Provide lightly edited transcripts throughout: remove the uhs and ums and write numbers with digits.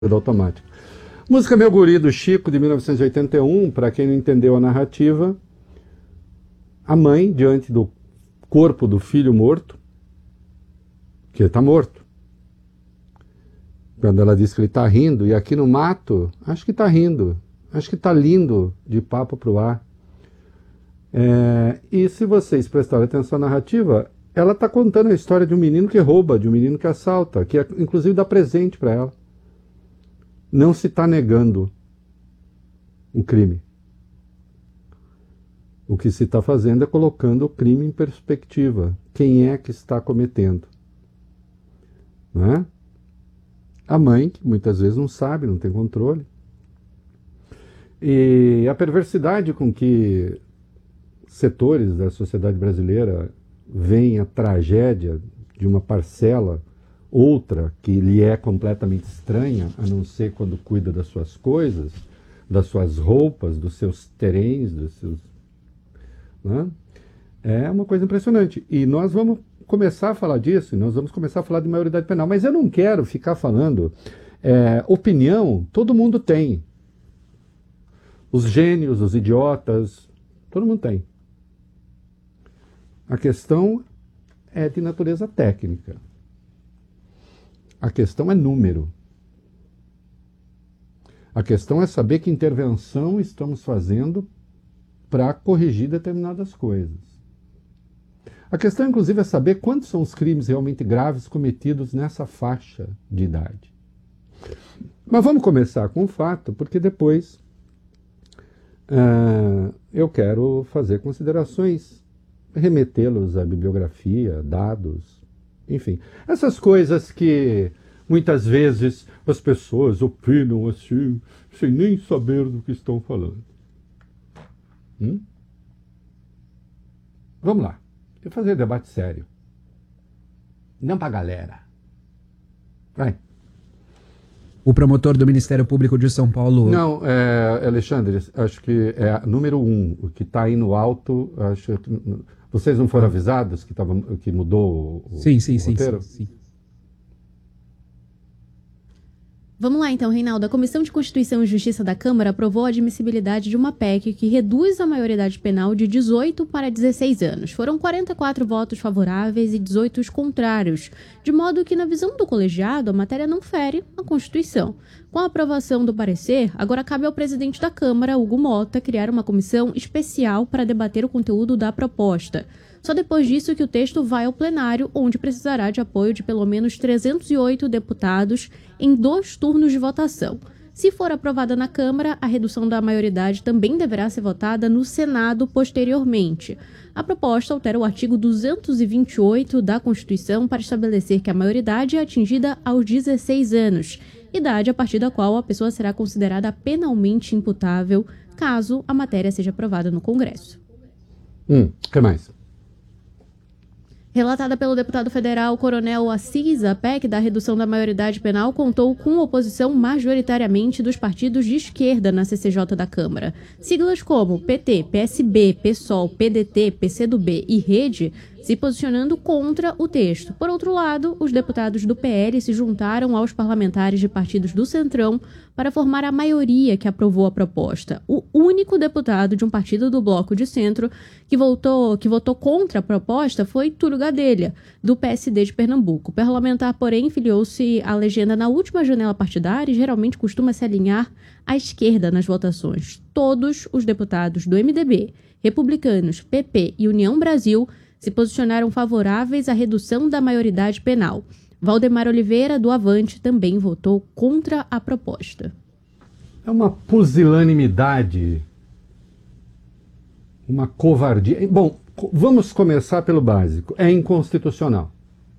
automático. Música Meu Guri, do Chico, de 1981, para quem não entendeu a narrativa, a mãe, diante do corpo do filho morto, que ele está morto, quando ela diz que ele está rindo, e aqui no mato, acho que está rindo, acho que está lindo de papo para o ar. E se vocês prestarem atenção à narrativa, ela está contando a história de um menino que rouba, de um menino que assalta, que inclusive dá presente para ela. Não se está negando o crime. O que se está fazendo é colocando o crime em perspectiva. Quem é que está cometendo? Não é? A mãe, que muitas vezes não sabe, não tem controle. E a perversidade com que setores da sociedade brasileira veem a tragédia de uma parcela, outra que lhe é completamente estranha, a não ser quando cuida das suas coisas, das suas roupas, dos seus terrenos, dos seus... Né? É uma coisa impressionante. E nós vamos começar a falar disso, nós vamos começar a falar de maioridade penal. Mas eu não quero ficar falando... opinião, todo mundo tem. Os gênios, os idiotas, todo mundo tem. A questão é de natureza técnica. A questão é número. A questão é saber que intervenção estamos fazendo para corrigir determinadas coisas. A questão, inclusive, é saber quantos são os crimes realmente graves cometidos nessa faixa de idade. Mas vamos começar com o fato, porque depois eu quero fazer considerações, remetê-los à bibliografia, dados, enfim. Essas coisas que muitas vezes as pessoas opinam assim, sem nem saber do que estão falando. Vamos lá. Eu vou fazer debate sério. Não pra galera. Vai. O promotor do Ministério Público de São Paulo... Não, Alexandre, acho que é número 1, o que está aí no alto. Acho que, vocês não foram avisados que mudou o roteiro? Sim. Vamos lá então, Reinaldo. A Comissão de Constituição e Justiça da Câmara aprovou a admissibilidade de uma PEC que reduz a maioridade penal de 18 para 16 anos. Foram 44 votos favoráveis e 18 contrários, de modo que, na visão do colegiado, a matéria não fere a Constituição. Com a aprovação do parecer, agora cabe ao presidente da Câmara, Hugo Mota, criar uma comissão especial para debater o conteúdo da proposta. Só depois disso que o texto vai ao plenário, onde precisará de apoio de pelo menos 308 deputados em 2 turnos de votação. Se for aprovada na Câmara, a redução da maioridade também deverá ser votada no Senado posteriormente. A proposta altera o artigo 228 da Constituição para estabelecer que a maioridade é atingida aos 16 anos, idade a partir da qual a pessoa será considerada penalmente imputável, caso a matéria seja aprovada no Congresso. Que mais? Relatada pelo deputado federal Coronel Assis, a PEC da redução da maioridade penal contou com oposição majoritariamente dos partidos de esquerda na CCJ da Câmara. Siglas como PT, PSB, PSOL, PDT, PCdoB e Rede se posicionando contra o texto. Por outro lado, os deputados do PL se juntaram aos parlamentares de partidos do Centrão para formar a maioria que aprovou a proposta. O único deputado de um partido do Bloco de Centro que votou contra a proposta foi Túlio Gadelha, do PSD de Pernambuco. O parlamentar, porém, filiou-se à legenda na última janela partidária e geralmente costuma se alinhar à esquerda nas votações. Todos os deputados do MDB, Republicanos, PP e União Brasil se posicionaram favoráveis à redução da maioridade penal. Valdemar Oliveira, do Avante, também votou contra a proposta. É uma pusilanimidade, uma covardia. Bom, vamos começar pelo básico. É inconstitucional.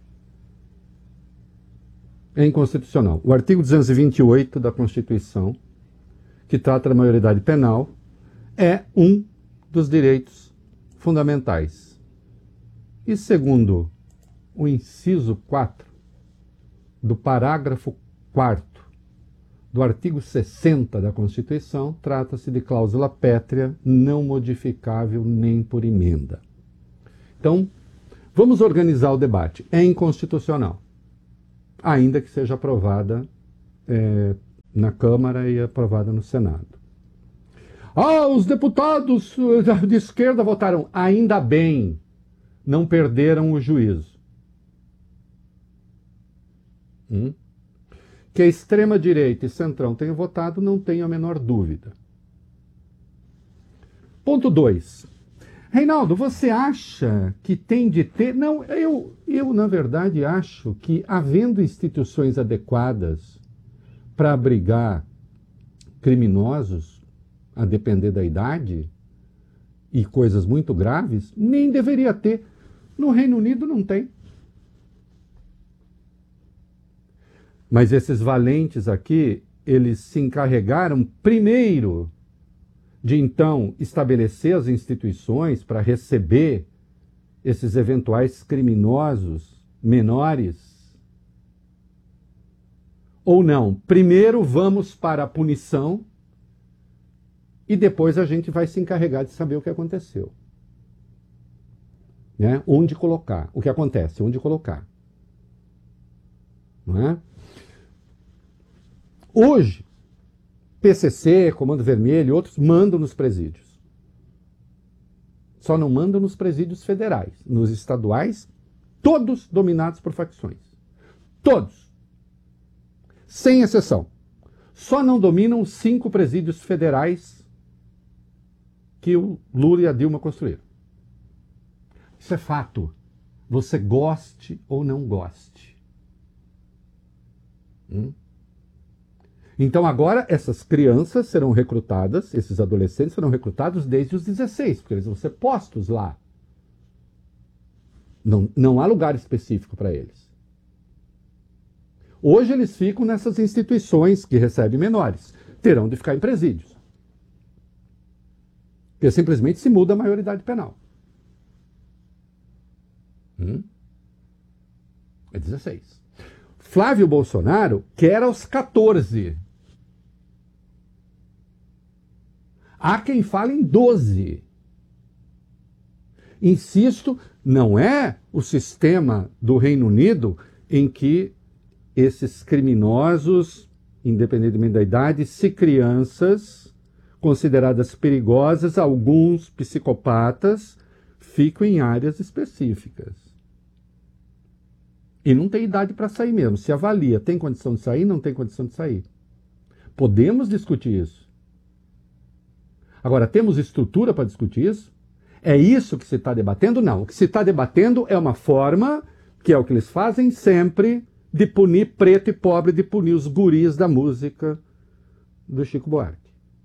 É inconstitucional. O artigo 228 da Constituição, que trata da maioridade penal, é um dos direitos fundamentais. E segundo o inciso 4 do parágrafo 4º do artigo 60 da Constituição, trata-se de cláusula pétrea não modificável nem por emenda. Então, vamos organizar o debate. É inconstitucional, ainda que seja aprovada na Câmara e aprovada no Senado. Os deputados de esquerda votaram. Ainda bem, não perderam o juízo. Que a extrema-direita e centrão tenham votado, não tenho a menor dúvida. Ponto 2. Reinaldo, você acha que tem de ter... Não, eu na verdade, acho que, havendo instituições adequadas para abrigar criminosos, a depender da idade, e coisas muito graves, nem deveria ter. No Reino Unido não tem. Mas esses valentes aqui, eles se encarregaram primeiro de então estabelecer as instituições para receber esses eventuais criminosos menores. Ou não? Primeiro vamos para a punição e depois a gente vai se encarregar de saber o que aconteceu. Né? Onde colocar. O que acontece, onde colocar. Não é? Hoje, PCC, Comando Vermelho e outros mandam nos presídios. Só não mandam nos presídios federais. Nos estaduais, todos dominados por facções. Todos. Sem exceção. Só não dominam os 5 presídios federais que o Lula e a Dilma construíram. Isso é fato. Você goste ou não goste. Então agora essas crianças serão recrutadas, esses adolescentes serão recrutados desde os 16, porque eles vão ser postos lá. Não há lugar específico para eles. Hoje eles ficam nessas instituições que recebem menores. Terão de ficar em presídios. Porque simplesmente se muda a maioridade penal. É 16. Flávio Bolsonaro quer aos 14. Há quem fale em 12. Insisto, não é o sistema do Reino Unido em que esses criminosos, independentemente da idade, se crianças consideradas perigosas, alguns psicopatas, ficam em áreas específicas. E não tem idade para sair mesmo. Se avalia, tem condição de sair, não tem condição de sair. Podemos discutir isso. Agora, temos estrutura para discutir isso? É isso que se está debatendo? Não. O que se está debatendo é uma forma, que é o que eles fazem sempre, de punir preto e pobre, de punir os guris da música do Chico Buarque.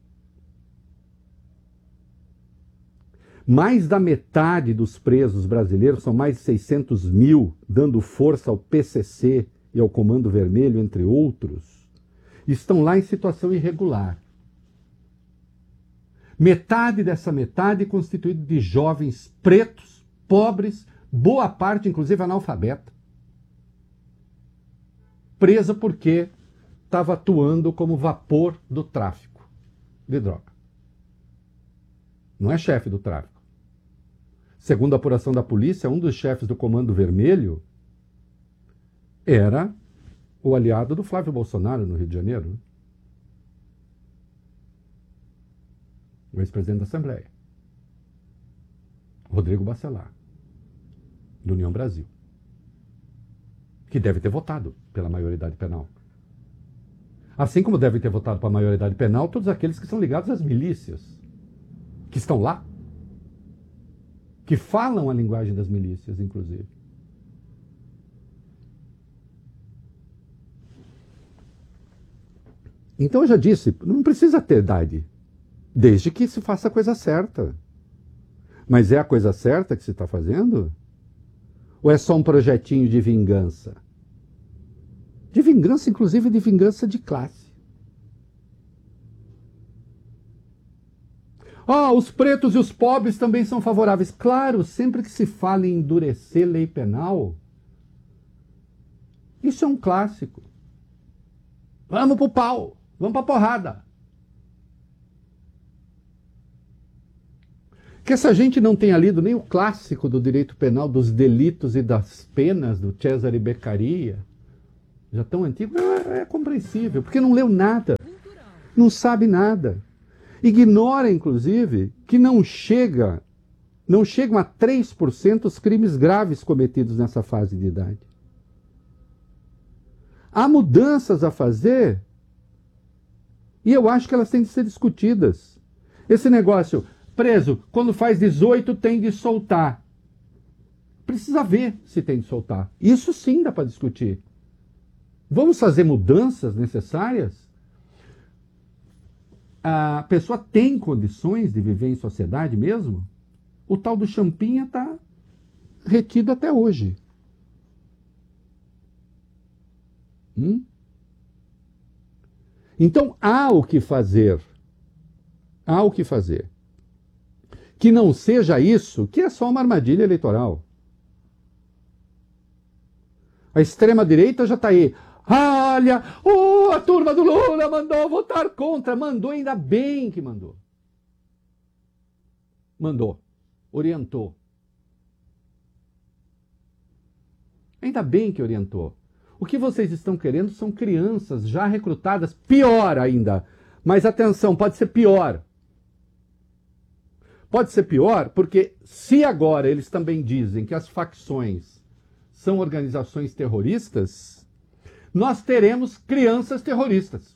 Mais da metade dos presos brasileiros, são mais de 600 mil, dando força ao PCC e ao Comando Vermelho, entre outros, estão lá em situação irregular. Metade dessa metade é constituída de jovens pretos, pobres, boa parte, inclusive, analfabeta. Presa porque estava atuando como vapor do tráfico de droga. Não é chefe do tráfico. Segundo a apuração da polícia, um dos chefes do Comando Vermelho era o aliado do Flávio Bolsonaro no Rio de Janeiro. O ex-presidente da Assembleia. Rodrigo Bacelar, do União Brasil. Que deve ter votado pela maioridade penal. Assim como devem ter votado para a maioridade penal todos aqueles que são ligados às milícias, que estão lá, que falam a linguagem das milícias, inclusive. Então eu já disse, não precisa ter idade, desde que se faça a coisa certa. Mas é a coisa certa que se está fazendo? Ou é só um projetinho de vingança? De vingança, inclusive de vingança de classe. Os pretos e os pobres também são favoráveis. Claro, sempre que se fala em endurecer lei penal, isso é um clássico. Vamos pro pau, vamos pra porrada. Que essa gente não tenha lido nem o clássico do direito penal dos delitos e das penas do Cesare Beccaria, já tão antigo, é compreensível, porque não leu nada. Não sabe nada. Ignora, inclusive, que não chegam a 3% os crimes graves cometidos nessa fase de idade. Há mudanças a fazer e eu acho que elas têm de ser discutidas. Esse negócio, preso, quando faz 18 tem de soltar. Precisa ver se tem de soltar. Isso sim dá para discutir. Vamos fazer mudanças necessárias? A pessoa tem condições de viver em sociedade mesmo? O tal do Champinha está retido até hoje. Então há o que fazer. Há o que fazer. Que não seja isso, que é só uma armadilha eleitoral. A extrema-direita já está aí. Olha, a turma do Lula mandou votar contra. Mandou, ainda bem que mandou. Mandou. Orientou. Ainda bem que orientou. O que vocês estão querendo são crianças já recrutadas. Pior ainda. Mas atenção, pode ser pior. Pode ser pior porque se agora eles também dizem que as facções são organizações terroristas, nós teremos crianças terroristas.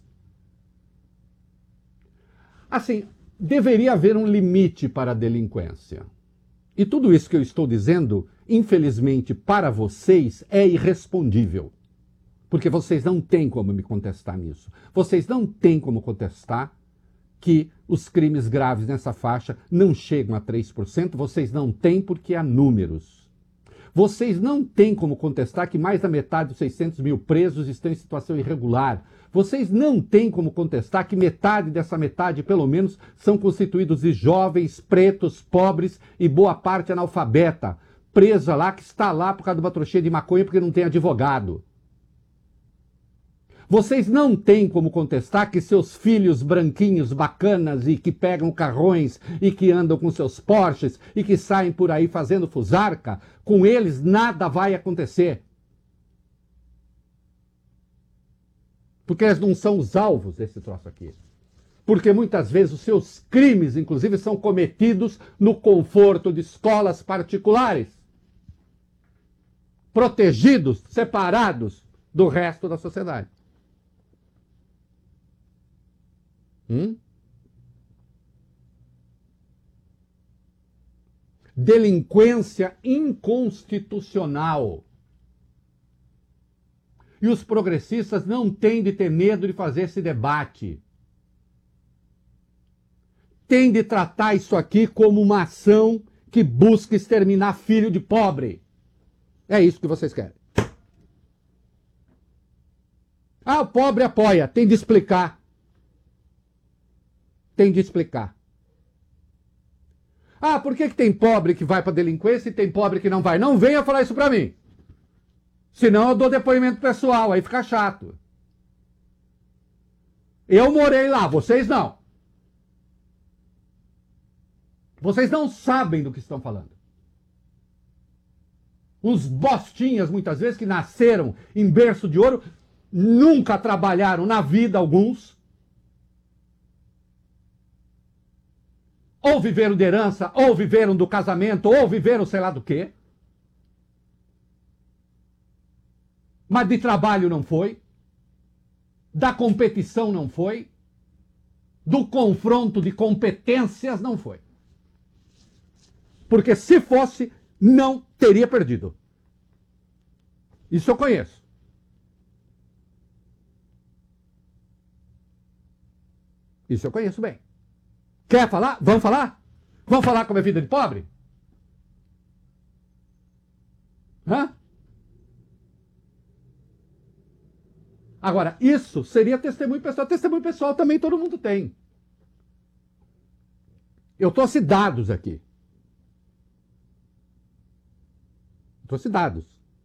Assim, deveria haver um limite para a delinquência. E tudo isso que eu estou dizendo, infelizmente, para vocês, é irrespondível. Porque vocês não têm como me contestar nisso. Vocês não têm como contestar que os crimes graves nessa faixa não chegam a 3%. Vocês não têm porque há números. Vocês não têm como contestar que mais da metade dos 600 mil presos estão em situação irregular. Vocês não têm como contestar que metade dessa metade, pelo menos, são constituídos de jovens, pretos, pobres e boa parte analfabeta, presa lá, que está lá por causa de uma trouxinha de maconha porque não tem advogado. Vocês não têm como contestar que seus filhos branquinhos, bacanas e que pegam carrões e que andam com seus Porsches e que saem por aí fazendo fusarca, com eles nada vai acontecer. Porque eles não são os alvos desse troço aqui. Porque muitas vezes os seus crimes, inclusive, são cometidos no conforto de escolas particulares. Protegidos, separados do resto da sociedade. Delinquência inconstitucional. E os progressistas não têm de ter medo de fazer esse debate. Tem de tratar isso aqui como uma ação que busca exterminar filho de pobre. É isso que vocês querem. Ah, o pobre apoia. Tem de explicar. Tem de explicar. Ah, por que tem pobre que vai para delinquência e tem pobre que não vai? Não venha falar isso para mim. Senão eu dou depoimento pessoal, aí fica chato. Eu morei lá, vocês não. Vocês não sabem do que estão falando. Uns bostinhas, muitas vezes, que nasceram em berço de ouro, nunca trabalharam na vida, alguns. Ou viveram de herança, ou viveram do casamento, ou viveram sei lá do quê. Mas de trabalho não foi. Da competição não foi. Do confronto de competências não foi. Porque se fosse, não teria perdido. Isso eu conheço. Isso eu conheço bem. Quer falar? Vamos falar? Vamos falar como é vida de pobre? Hã? Agora, isso seria testemunho pessoal. Testemunho pessoal também todo mundo tem. Eu trouxe dados aqui. Trouxe dados.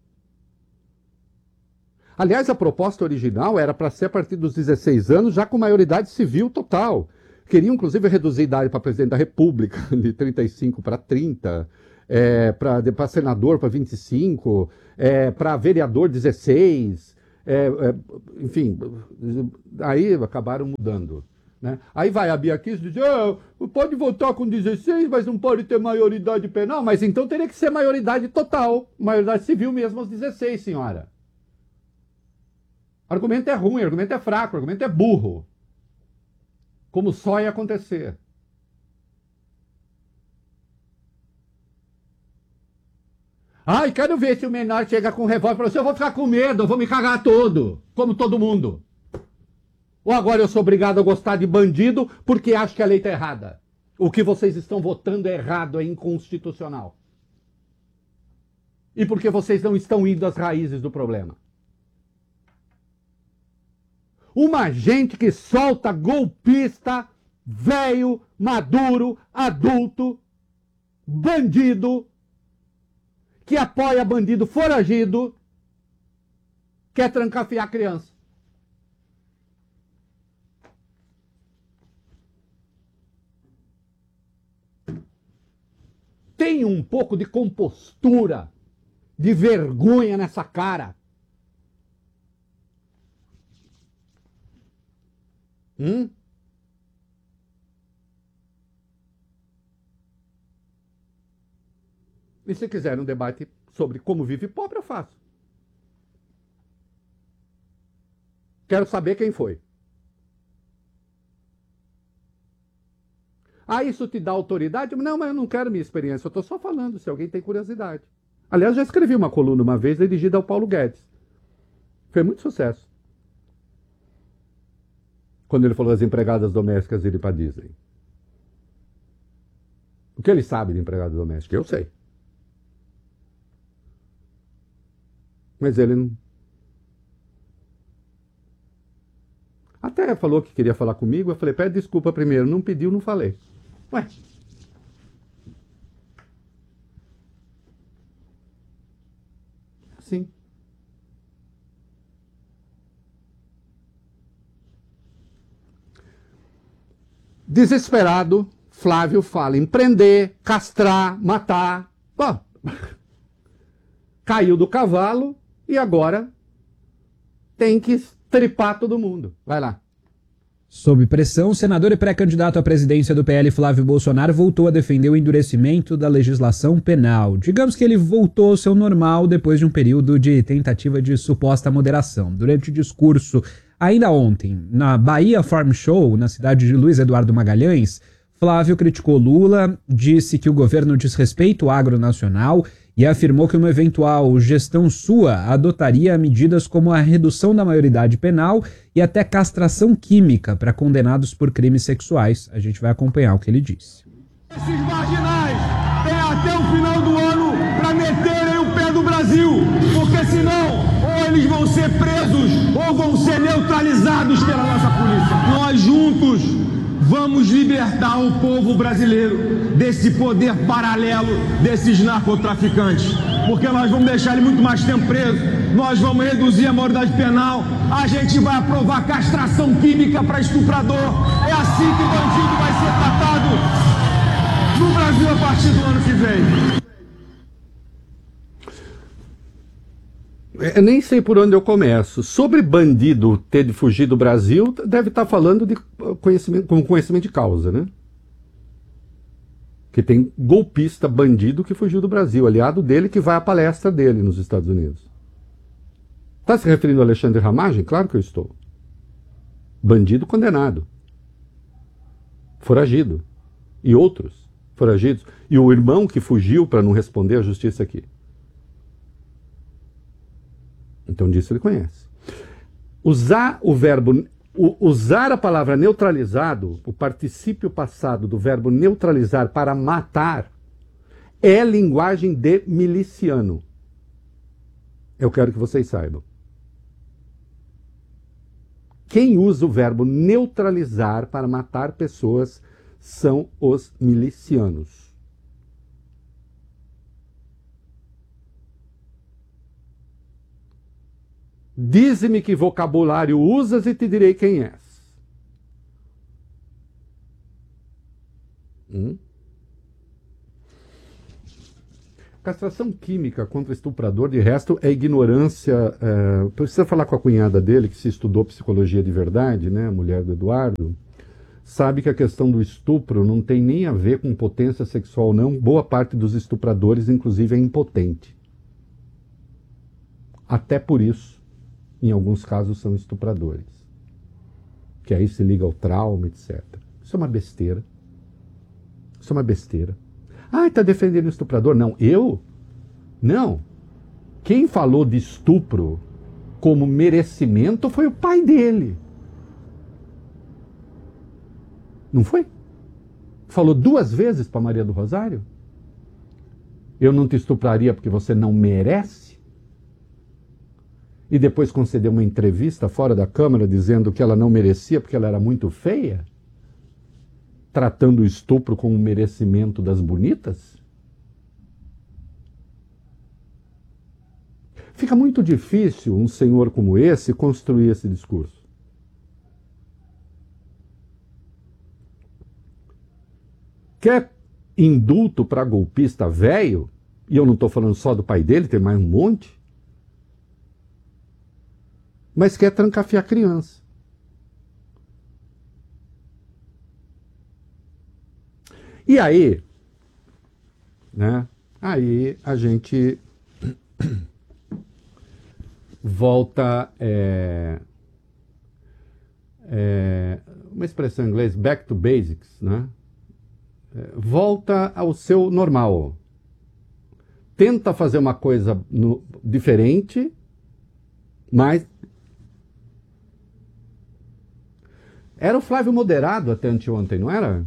Aliás, a proposta original era para ser a partir dos 16 anos, já com maioridade civil total. Queriam, inclusive, reduzir a idade para presidente da República, de 35 para 30, para senador para 25, para vereador 16, enfim, aí acabaram mudando. Né? Aí vai a Bia Kicis e diz, pode votar com 16, mas não pode ter maioridade penal. Mas então teria que ser maioridade total, maioridade civil mesmo aos 16, senhora. O argumento é ruim, o argumento é fraco, o argumento é burro. Como só ia acontecer. Ai, quero ver se o menor chega com revólver e fala assim, eu vou ficar com medo, eu vou me cagar todo, como todo mundo. Ou agora eu sou obrigado a gostar de bandido porque acho que a lei está errada. O que vocês estão votando é errado, é inconstitucional. E porque vocês não estão indo às raízes do problema. Uma gente que solta golpista, velho, maduro, adulto, bandido, que apoia bandido foragido, quer trancafiar criança. Tem um pouco de compostura, de vergonha nessa cara. E se quiser um debate sobre como vive pobre, eu faço. Quero saber quem foi. Ah, isso te dá autoridade? Não, mas eu não quero minha experiência, eu estou só falando, se alguém tem curiosidade. Aliás, já escrevi uma coluna uma vez dirigida ao Paulo Guedes. Fez muito sucesso. Quando ele falou das empregadas domésticas irem para Disney. O que ele sabe de empregada doméstica? Eu sei. Mas ele não... Até falou que queria falar comigo, eu falei, pede desculpa primeiro. Não pediu, não falei. Ué. Assim. Desesperado, Flávio fala em prender, castrar, matar. Bom, caiu do cavalo e agora tem que tripar todo mundo. Vai lá. Sob pressão, o senador e pré-candidato à presidência do PL, Flávio Bolsonaro, voltou a defender o endurecimento da legislação penal. Digamos que ele voltou ao seu normal depois de um período de tentativa de suposta moderação. Durante o discurso, ainda ontem, na Bahia Farm Show, na cidade de Luiz Eduardo Magalhães, Flávio criticou Lula, disse que o governo desrespeita o agro nacional e afirmou que uma eventual gestão sua adotaria medidas como a redução da maioridade penal e até castração química para condenados por crimes sexuais. A gente vai acompanhar o que ele disse. Esses marginais têm até o final do ano para meterem o pé do Brasil, porque senão ou eles vão ser presos ou vão ser neutralizados pela nossa polícia. Nós juntos vamos libertar o povo brasileiro desse poder paralelo desses narcotraficantes, porque nós vamos deixar ele muito mais tempo preso, nós vamos reduzir a maioridade penal, a gente vai aprovar castração química para estuprador. É assim que o bandido vai ser tratado no Brasil a partir do ano que vem. Eu nem sei por onde eu começo. Sobre bandido ter de fugir do Brasil, deve estar falando de conhecimento de causa, né? Que tem golpista, bandido que fugiu do Brasil, aliado dele que vai à palestra dele nos Estados Unidos. Está se referindo a Alexandre Ramagem? Claro que eu estou. Bandido condenado. Foragido. E outros foragidos. E o irmão que fugiu para não responder à justiça aqui. Então disso ele conhece. Usar o verbo, usar a palavra neutralizado, o particípio passado do verbo neutralizar para matar, é linguagem de miliciano. Eu quero que vocês saibam. Quem usa o verbo neutralizar para matar pessoas são os milicianos. Dize-me que vocabulário usas e te direi quem és. Castração química contra estuprador, de resto, é ignorância. Precisa falar com a cunhada dele, que se estudou psicologia de verdade, né, a mulher do Eduardo. sabe que a questão do estupro não tem nem a ver com potência sexual, não. Boa parte dos estupradores, inclusive, é impotente. Até por isso, em alguns casos, são estupradores. Que aí se liga ao trauma, etc. Isso é uma besteira. Isso é uma besteira. Ah, está defendendo o estuprador? Não, eu? Não. Quem falou de estupro como merecimento foi o pai dele. Não foi? Falou 2 vezes para Maria do Rosário? Eu não te estupraria porque você não merece? E depois concedeu uma entrevista fora da Câmara dizendo que ela não merecia porque ela era muito feia? Tratando o estupro como merecimento das bonitas? Fica muito difícil um senhor como esse construir esse discurso. Quer indulto para golpista velho? E eu não estou falando só do pai dele, tem mais um monte. Mas quer trancafiar a criança. E aí, né? Aí a gente volta, uma expressão em inglês, back to basics, né? Volta ao seu normal. Tenta fazer uma coisa diferente, mas era o Flávio moderado até anteontem, não era?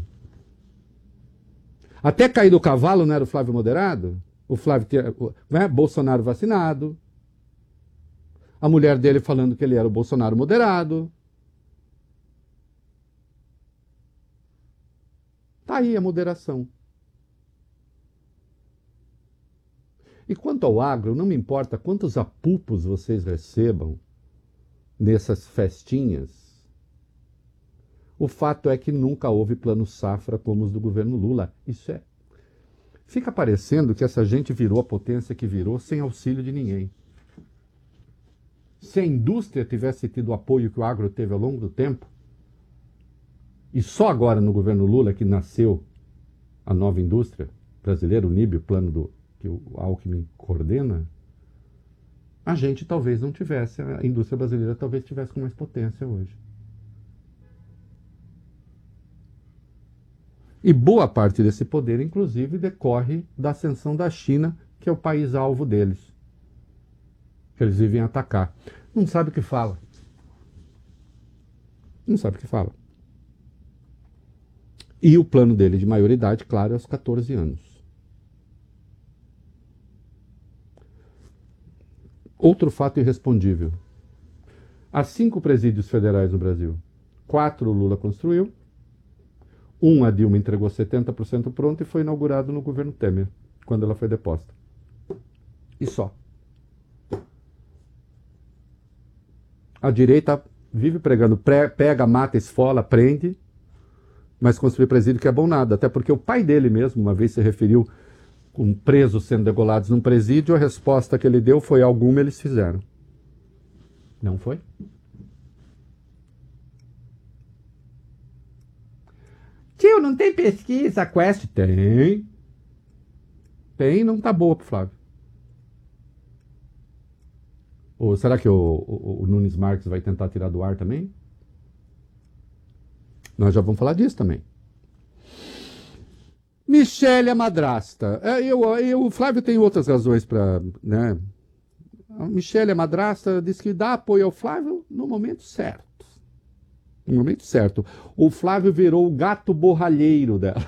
Até cair do cavalo não era o Flávio moderado? O Flávio tinha, né? Bolsonaro vacinado. A mulher dele falando que ele era o Bolsonaro moderado. Tá aí a moderação. E quanto ao agro, não me importa quantos apupos vocês recebam nessas festinhas. O fato é que nunca houve plano safra como os do governo Lula. Isso é. Fica parecendo que essa gente virou a potência que virou sem auxílio de ninguém. Se a indústria tivesse tido o apoio que o agro teve ao longo do tempo, e só agora no governo Lula que nasceu a nova indústria brasileira, o NIB, o plano que o Alckmin coordena, a gente talvez não tivesse, a indústria brasileira talvez tivesse com mais potência hoje. E boa parte desse poder, inclusive, decorre da ascensão da China, que é o país-alvo deles, que eles vivem atacar. Não sabe o que fala. Não sabe o que fala. E o plano dele de maioridade, claro, é aos 14 anos. Outro fato irrespondível. Há 5 presídios federais no Brasil. 4 o Lula construiu. A Dilma entregou 70% pronto e foi inaugurado no governo Temer, quando ela foi deposta. E só. A direita vive pregando, pega, mata, esfola, prende, mas construir presídio que é bom nada. Até porque o pai dele mesmo, uma vez se referiu com presos sendo degolados num presídio, a resposta que ele deu foi: alguma eles fizeram. Não foi? Tio, não tem pesquisa, Quest? Tem. Tem, não tá boa pro Flávio. Ou será que o Nunes Marques vai tentar tirar do ar também? Nós já vamos falar disso também. Michele é madrasta. O Flávio tem outras razões para, né? A Michele é madrasta, diz que dá apoio ao Flávio no momento certo. No momento certo. O Flávio virou o gato borralheiro dela.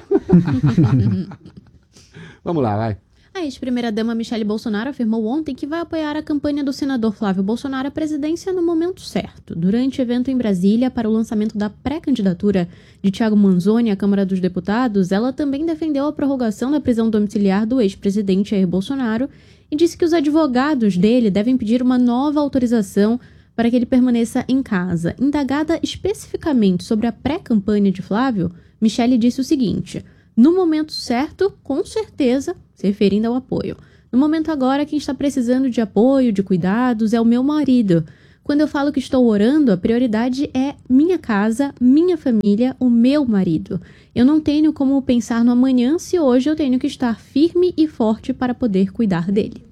Vamos lá, vai. A ex-primeira-dama Michele Bolsonaro afirmou ontem que vai apoiar a campanha do senador Flávio Bolsonaro à presidência no momento certo. Durante evento em Brasília para o lançamento da pré-candidatura de Thiago Manzoni à Câmara dos Deputados, ela também defendeu a prorrogação da prisão domiciliar do ex-presidente Jair Bolsonaro e disse que os advogados dele devem pedir uma nova autorização para que ele permaneça em casa. Indagada especificamente sobre a pré-campanha de Flávio, Michele disse o seguinte: no momento certo, com certeza, se referindo ao apoio. No momento agora, quem está precisando de apoio, de cuidados, é o meu marido. Quando eu falo que estou orando, a prioridade é minha casa, minha família, o meu marido. Eu não tenho como pensar no amanhã se hoje eu tenho que estar firme e forte para poder cuidar dele.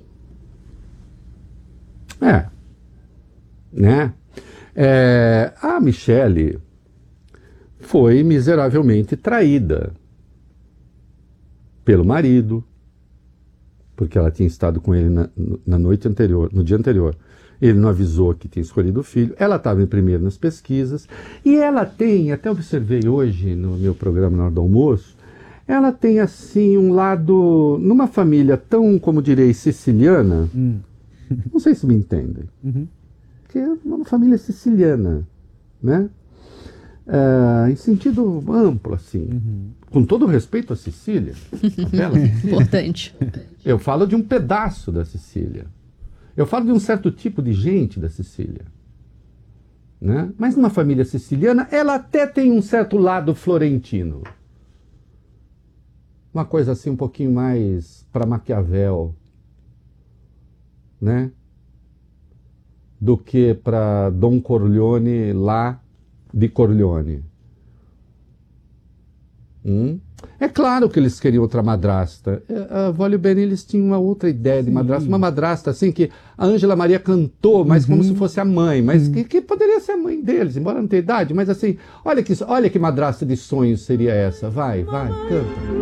A Michele foi miseravelmente traída pelo marido, porque ela tinha estado com ele na noite anterior, no dia anterior. Ele não avisou que tinha escolhido o filho. Ela estava em primeiro nas pesquisas. E ela tem, até observei hoje no meu programa na hora do almoço, ela tem assim um lado, numa família tão, como direi, siciliana, não sei se me entendem, que é uma família siciliana, né? Em sentido amplo, assim, com todo o respeito à Sicília. Importante. Eu falo de um pedaço da Sicília. Eu falo de um certo tipo de gente da Sicília, né? Mas numa família siciliana, ela até tem um certo lado florentino. Uma coisa assim um pouquinho mais para Maquiavel, né? Do que para Dom Corleone lá de Corleone. É claro que eles queriam outra madrasta. Voglio bene, eles tinham uma outra ideia de madrasta. Uma madrasta assim que a Ângela Maria cantou, mas como se fosse a mãe. Mas que poderia ser a mãe deles, embora não tenha idade. Mas assim, olha que madrasta de sonhos seria essa. Vai, canta.